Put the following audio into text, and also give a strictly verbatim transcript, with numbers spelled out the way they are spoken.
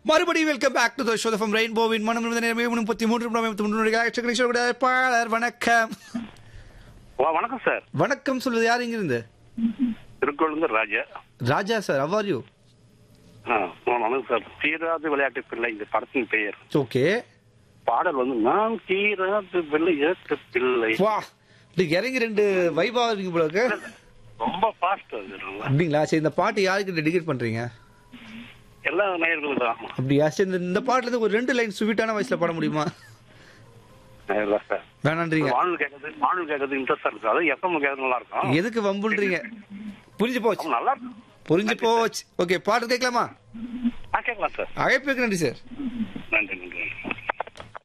மறுபடியும் welcome back to the show from ரெயின்போவின் மனம் இருந்த நேரம் முப்பத்தி மூன்று முப்பத்தி மூன்று பாடர் வணக்கம் வணக்கம் சார். வணக்கம் சொல்வது யார் இங்கிருந்து? திருக்கோளுங்க ராஜா. ராஜா சார், how are you? வணக்கம் சார். தீராது விளையாட்டு பிள்ளை இந்த படத்தின் பெயர். ஓகே. பாடல் வந்து நான் தீராது விளையாட்டு பிள்ளை. வா, நீங்க இறங்கி ரெண்டு வைபா இருக்கீங்க போல இருக்கு. ரொம்ப ஃபாஸ்ட் அது. அப்படிங்களா? சரி, இந்த பாட்டு யாருக்கு டெடிகேட் பண்றீங்க? எல்லா நேயர்களும் தான். அப்படியா? சரி, இந்த இந்த பாட்டுல இருந்து ஒரு ரெண்டு லைன் ஸ்வீட்டான வாய்ஸ்ல பாட முடியுமா? இல்ல சார். வேணான்றீங்க? வானல் கேட்கறது வானல் கேட்கறது இன்ட்ரெஸ்டா இருக்கு. அது எஃப்எம் கேட்கறது நல்லா இருக்கும். எதுக்கு வம்புன்றீங்க? புரிஞ்சு போச்சு. நல்லா இருக்கும். புரிஞ்சு போச்சு. ஓகே, பாட்டு கேட்கலாமா? கேட்கலாம் சார். அழைப்புக்கு நன்றி சார்.